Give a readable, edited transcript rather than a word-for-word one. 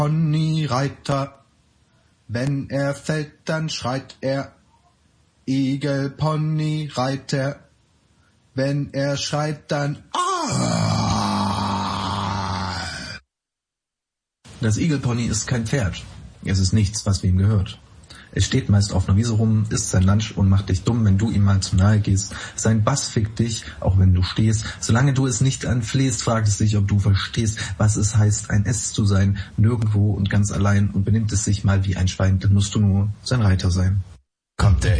Ponyreiter, wenn er fällt, dann schreit er. Igelponyreiter, wenn er schreit, dann Das Igelpony ist kein Pferd. Es ist nichts, was wem gehört. Es steht meist auf einer Wiese rum, isst sein Lunch und macht dich dumm, wenn du ihm mal zu nahe gehst. Sein Bass fickt dich, auch wenn du stehst. Solange du es nicht anflehst, fragt es sich, ob du verstehst, was es heißt, ein S zu sein, nirgendwo und ganz allein, und benimmt es sich mal wie ein Schwein, dann musst du nur sein Reiter sein. kommt der